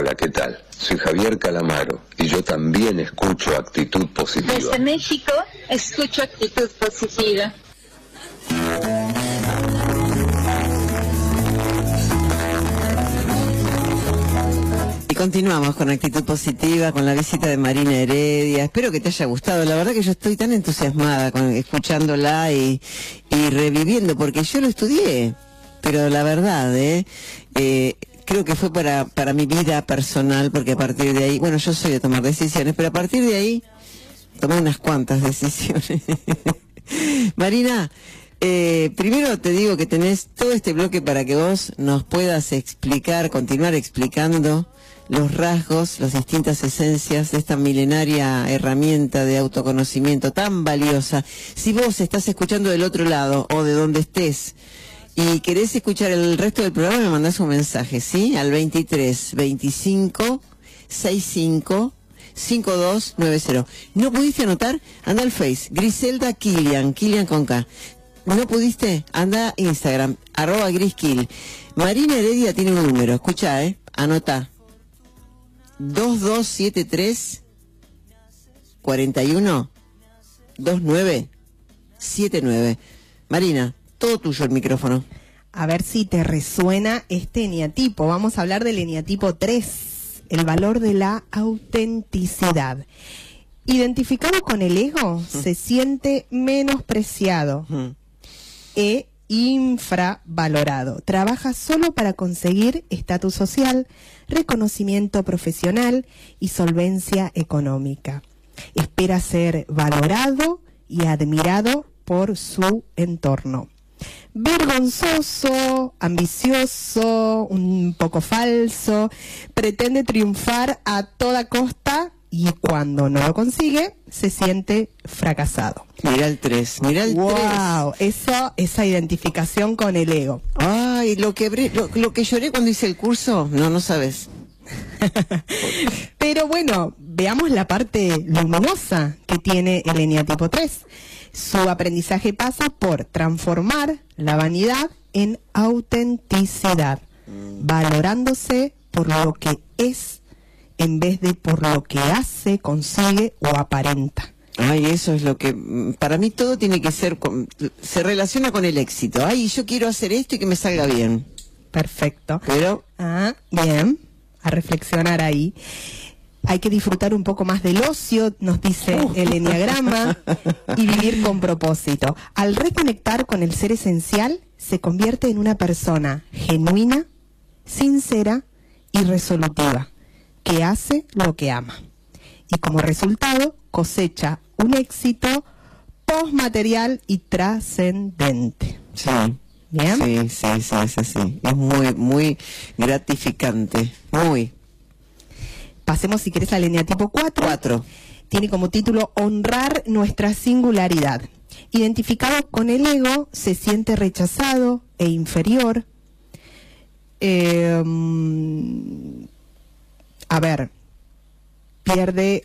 Hola, ¿qué tal? Soy Javier Calamaro y yo también escucho Actitud Positiva. Desde México, escucho Actitud Positiva. Y continuamos con Actitud Positiva, con la visita de Marina Heredia. Espero que te haya gustado. La verdad que yo estoy tan entusiasmada con escuchándola y reviviendo, porque yo lo estudié. Pero la verdad, creo que fue para mi vida personal, porque a partir de ahí, bueno, yo soy de tomar decisiones, pero a partir de ahí tomé unas cuantas decisiones. Marina, primero te digo que tenés todo este bloque para que vos nos puedas explicar, continuar explicando los rasgos, las distintas esencias de esta milenaria herramienta de autoconocimiento tan valiosa. Si vos estás escuchando del otro lado o de donde estés y querés escuchar el resto del programa, me mandás un mensaje, ¿sí? Al 23 25 65 5290. ¿No pudiste anotar? Anda al Face, Griselda Kilian con K. ¿No pudiste? Anda a Instagram, @griskill. Marina Heredia tiene un número, escucha, anota. 2273 41 29 79. Marina, todo tuyo el micrófono. A ver si te resuena este eneatipo. Vamos a hablar del eneatipo 3, el valor de la autenticidad. Identificado con el ego, se siente menospreciado e infravalorado. Trabaja solo para conseguir estatus social, reconocimiento profesional y solvencia económica. Espera ser valorado y admirado por su entorno. Vergonzoso, ambicioso, un poco falso, pretende triunfar a toda costa y cuando no lo consigue, se siente fracasado. Mira el 3, mira el 3. Wow, esa identificación con el ego. Ay, lo que lloré cuando hice el curso, no sabes. Pero bueno, veamos la parte luminosa que tiene el eneatipo 3. Su aprendizaje pasa por transformar la vanidad en autenticidad, valorándose por lo que es en vez de por lo que hace, consigue o aparenta. Ay, eso es lo que, para mí todo tiene que ser, se relaciona con el éxito. Ay, yo quiero hacer esto y que me salga bien. Perfecto. Pero... bien, a reflexionar ahí. Hay que disfrutar un poco más del ocio, nos dice el eneagrama, y vivir con propósito. Al reconectar con el ser esencial, se convierte en una persona genuina, sincera y resolutiva, que hace lo que ama. Y como resultado, cosecha un éxito postmaterial y trascendente. Sí. ¿Bien? Sí, es así. Es muy, muy gratificante. Muy. Pasemos, si querés, al eneatipo 4. Tiene como título Honrar nuestra singularidad. Identificado con el ego, se siente rechazado e inferior. Pierde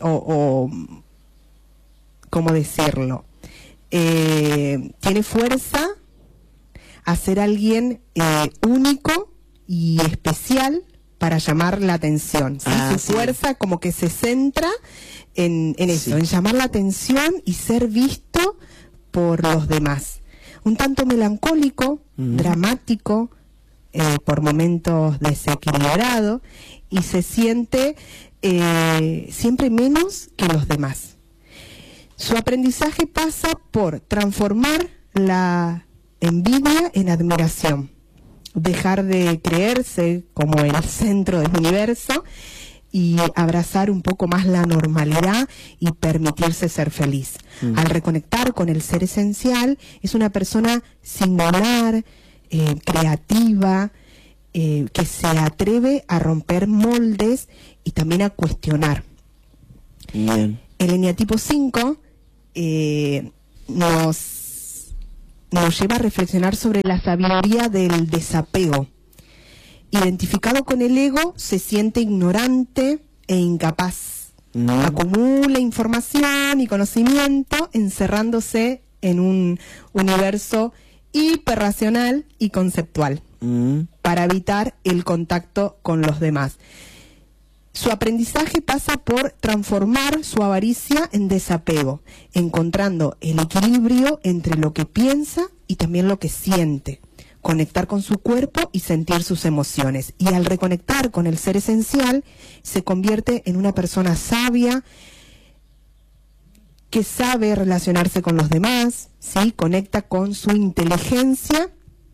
¿cómo decirlo? Tiene fuerza a ser alguien único y especial para llamar la atención. ¿Sí? Su fuerza como que se centra en eso, en llamar la atención y ser visto por los demás. Un tanto melancólico, dramático, por momentos desequilibrado, y se siente siempre menos que los demás. Su aprendizaje pasa por transformar la envidia en admiración, dejar de creerse como el centro del universo y abrazar un poco más la normalidad y permitirse ser feliz. Al reconectar con el ser esencial, es una persona singular, creativa, que se atreve a romper moldes y también a cuestionar. Bien. El eneatipo 5 nos lleva a reflexionar sobre la sabiduría del desapego. Identificado con el ego, se siente ignorante e incapaz. Acumula información y conocimiento, encerrándose en un universo hiperracional y conceptual, para evitar el contacto con los demás. Su aprendizaje pasa por transformar su avaricia en desapego, encontrando el equilibrio entre lo que piensa y también lo que siente, conectar con su cuerpo y sentir sus emociones. Y al reconectar con el ser esencial, se convierte en una persona sabia, que sabe relacionarse con los demás, ¿sí? Conecta con su inteligencia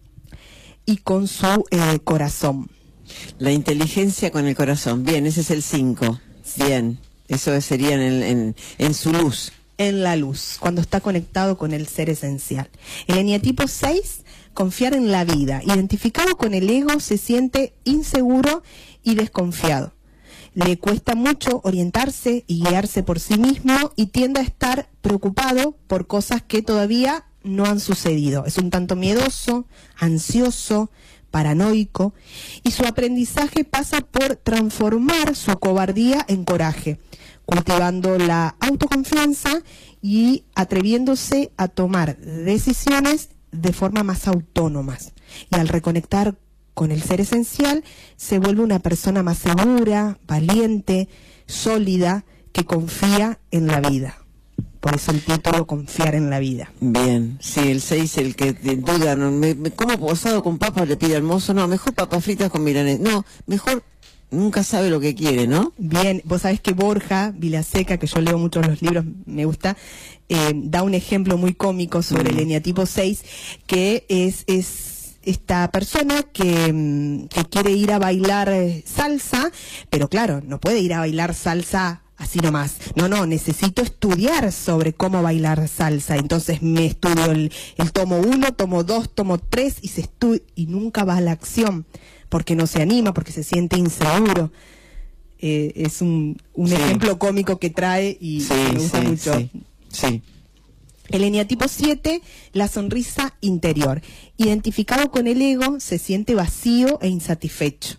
y con su corazón. La inteligencia con el corazón. Bien, ese es el 5. Bien, eso sería en su luz. En la luz, cuando está conectado con el ser esencial. El eneatipo 6, confiar en la vida. Identificado con el ego, se siente inseguro y desconfiado. Le cuesta mucho orientarse y guiarse por sí mismo y tiende a estar preocupado por cosas que todavía no han sucedido. Es un tanto miedoso, ansioso, paranoico, y su aprendizaje pasa por transformar su cobardía en coraje, cultivando la autoconfianza y atreviéndose a tomar decisiones de forma más autónomas. Y al reconectar con el ser esencial, se vuelve una persona más segura, valiente, sólida, que confía en la vida. Por eso el título, Confiar en la vida. Bien, sí, el 6, el que duda, no, me como posado con papas, le pide al mozo, no, mejor papas fritas con milanés, no, mejor, nunca sabe lo que quiere, ¿no? Bien, vos sabés que Borja Vilaseca, que yo leo mucho los libros, me gusta, da un ejemplo muy cómico sobre el eneatipo 6, que es esta persona que quiere ir a bailar salsa, pero claro, no puede ir a bailar salsa así nomás. No, necesito estudiar sobre cómo bailar salsa. Entonces me estudio el tomo 1, tomo 2, tomo 3 y nunca va a la acción, porque no se anima, porque se siente inseguro. Es un ejemplo cómico que trae y me gusta mucho. Sí. El eneatipo 7, la sonrisa interior. Identificado con el ego, se siente vacío e insatisfecho.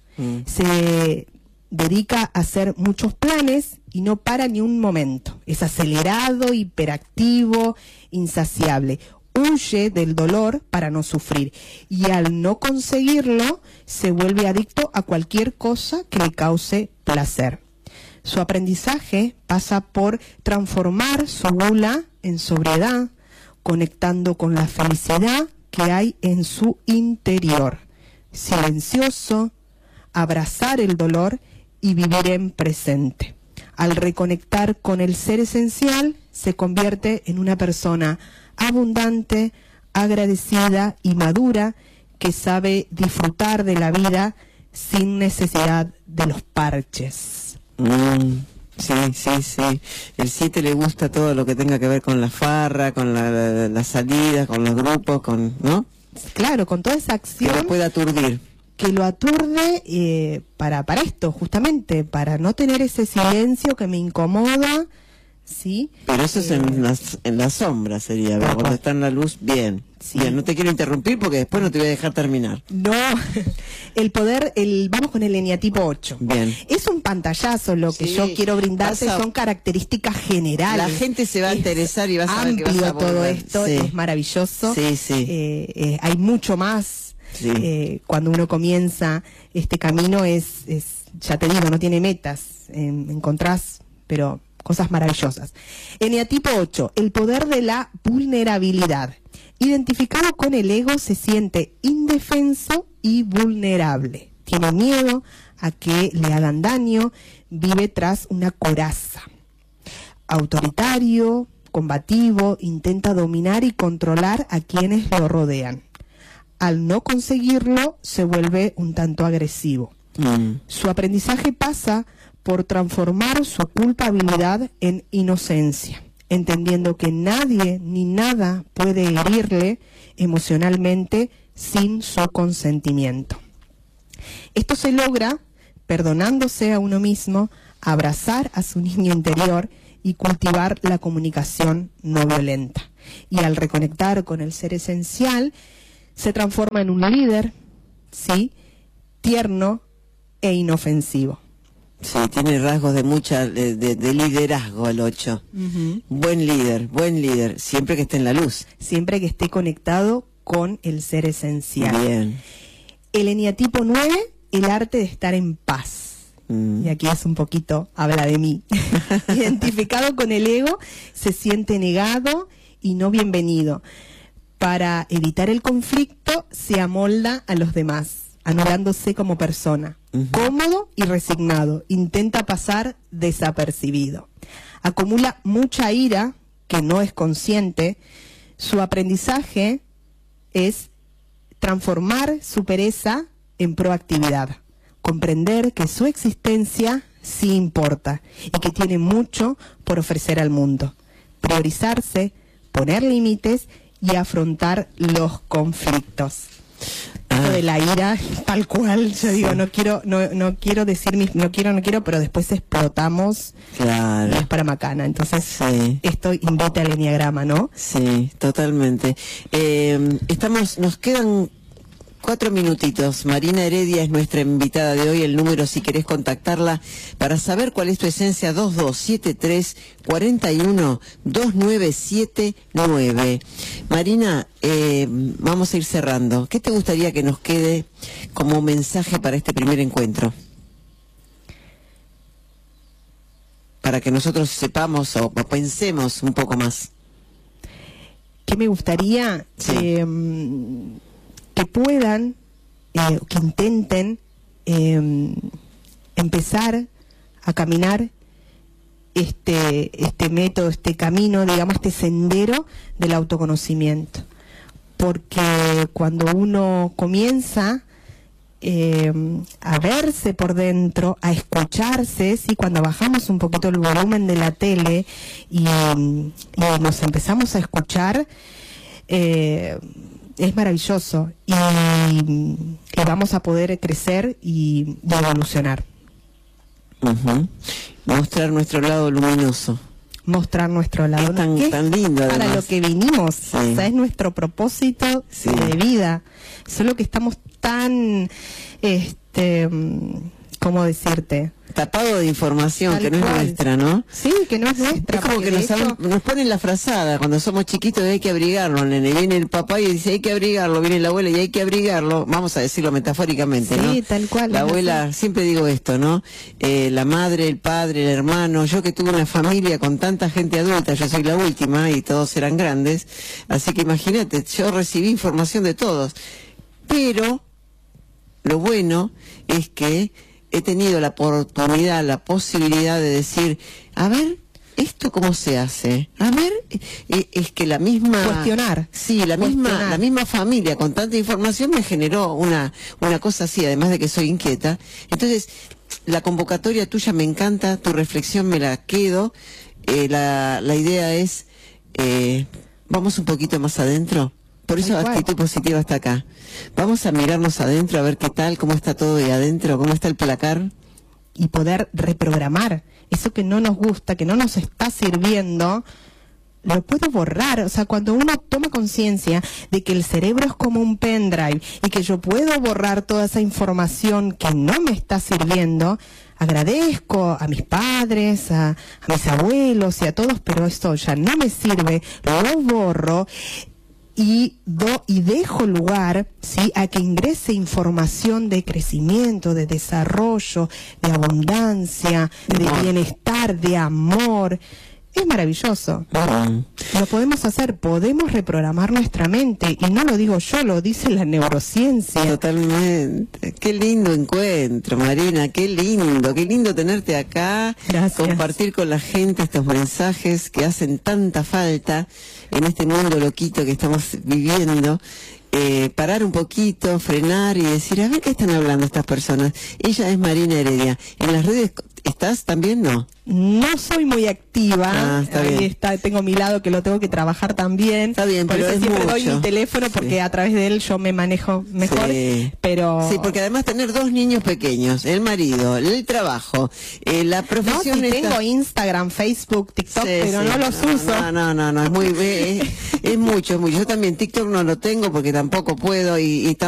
Se dedica a hacer muchos planes y no para ni un momento. Es acelerado, hiperactivo, insaciable. Huye del dolor para no sufrir. Y al no conseguirlo, se vuelve adicto a cualquier cosa que le cause placer. Su aprendizaje pasa por transformar su gula en sobriedad, conectando con la felicidad que hay en su interior. Silencioso, abrazar el dolor y vivir en presente. Al reconectar con el ser esencial, se convierte en una persona abundante, agradecida y madura, que sabe disfrutar de la vida sin necesidad de los parches. Sí. El 7 le gusta todo lo que tenga que ver con la farra, con la salida, con los grupos, ¿no? Claro, con toda esa acción que lo pueda aturdir. Que lo aturde para esto, justamente, para no tener ese silencio que me incomoda, ¿sí? Pero eso es en la sombra, sería, ¿verdad? Cuando está en la luz, bien. Sí. Bien, no te quiero interrumpir porque después no te voy a dejar terminar. No, vamos con el eneatipo 8. Bien. Es un pantallazo lo que yo quiero brindarte, son características generales. La gente se va a interesar y va a saber que vas a volver. Todo esto, es maravilloso. Sí. Hay mucho más. Sí. Cuando uno comienza este camino ya te digo, no tiene metas, encontrás, pero cosas maravillosas. Eneatipo 8, el poder de la vulnerabilidad. Identificado con el ego, se siente indefenso y vulnerable. Tiene miedo a que le hagan daño, vive tras una coraza. Autoritario, combativo, intenta dominar y controlar a quienes lo rodean. Al no conseguirlo, se vuelve un tanto agresivo. Su aprendizaje pasa por transformar su culpabilidad en inocencia, entendiendo que nadie ni nada puede herirle emocionalmente sin su consentimiento. Esto se logra perdonándose a uno mismo, abrazar a su niño interior y cultivar la comunicación no violenta. Y al reconectar con el ser esencial, se transforma en un líder, ¿sí? Tierno e inofensivo. Sí, tiene rasgos de liderazgo el 8. Buen líder, siempre que esté en la luz. Siempre que esté conectado con el ser esencial. Bien. El eneatipo 9, el arte de estar en paz. y aquí es un poquito, habla de mí, identificado con el ego, se siente negado y no bienvenido. Para evitar el conflicto, se amolda a los demás, anulándose como persona. Cómodo y resignado, intenta pasar desapercibido. Acumula mucha ira, que no es consciente. Su aprendizaje es transformar su pereza en proactividad. Comprender que su existencia sí importa y que tiene mucho por ofrecer al mundo. Priorizarse, poner límites y afrontar los conflictos. Esto de la ira, tal cual, yo digo, no quiero decir, no quiero, pero después explotamos. Claro. Y es para macana. Entonces, esto invita al enneagrama, ¿no? Sí, totalmente. Nos quedan 4 minutitos. Marina Heredia es nuestra invitada de hoy. El número, si querés contactarla para saber cuál es tu esencia, 2273-41-2979. Marina, vamos a ir cerrando. ¿Qué te gustaría que nos quede como mensaje para este primer encuentro? Para que nosotros sepamos o pensemos un poco más. ¿Qué me gustaría? Sí. Que puedan, que intenten empezar a caminar este método, este camino, digamos, este sendero del autoconocimiento. Porque cuando uno comienza a verse por dentro, a escucharse, ¿sí? Cuando bajamos un poquito el volumen de la tele y nos empezamos a escuchar, es maravilloso y vamos a poder crecer y evolucionar. Mostrar nuestro lado luminoso. Mostrar nuestro lado. Es tan lindo, para además. lo que vinimos. Sí. O sea, es nuestro propósito de vida. Solo que estamos tan, ¿cómo decirte? Tapado de información que no es nuestra, ¿no? Sí, que no es nuestra. Es como que nos ponen la frazada cuando somos chiquitos, hay que abrigarlo, nene. Viene el papá y dice hay que abrigarlo, viene la abuela y hay que abrigarlo. Vamos a decirlo metafóricamente, ¿no? Sí, tal cual. La abuela, siempre digo esto, ¿no? La madre, el padre, el hermano. Yo que tuve una familia con tanta gente adulta, yo soy la última y todos eran grandes. Así que imagínate, yo recibí información de todos. Pero lo bueno es que he tenido la oportunidad, la posibilidad de decir, a ver, ¿esto cómo se hace? A ver, es que la misma... Cuestionar. Sí, la misma familia con tanta información me generó una cosa así, además de que soy inquieta. Entonces, la convocatoria tuya me encanta, tu reflexión me la quedo. La idea es, vamos un poquito más adentro. Por eso Actitud Positiva está acá. Vamos a mirarnos adentro, a ver qué tal, cómo está todo ahí adentro, cómo está el placar. Y poder reprogramar eso que no nos gusta, que no nos está sirviendo, lo puedo borrar. O sea, cuando uno toma conciencia de que el cerebro es como un pendrive y que yo puedo borrar toda esa información que no me está sirviendo, agradezco a mis padres, a mis abuelos y a todos, pero esto ya no me sirve, lo borro. Y dejo lugar, ¿sí?, a que ingrese información de crecimiento, de desarrollo, de abundancia, de bienestar, de amor. Es maravilloso. Lo podemos hacer, podemos reprogramar nuestra mente. Y no lo digo yo, lo dice la neurociencia. Totalmente. Qué lindo encuentro, Marina. Qué lindo tenerte acá. Gracias. Compartir con la gente estos mensajes que hacen tanta falta en este mundo loquito que estamos viviendo. Parar un poquito, frenar y decir, a ver qué están hablando estas personas. Ella es Marina Heredia. ¿En las redes estás también? No soy muy activa. Está ahí bien. está, tengo mi lado que lo tengo que trabajar también. Está bien, por pero eso es siempre mucho. doy mi teléfono porque a través de él yo me manejo mejor. Pero sí, porque además tener 2 niños pequeños, el marido, el trabajo, la profesión. No, sí tengo Instagram, Facebook, TikTok, pero no los uso. No, es mucho. Yo también TikTok no lo tengo porque tampoco puedo y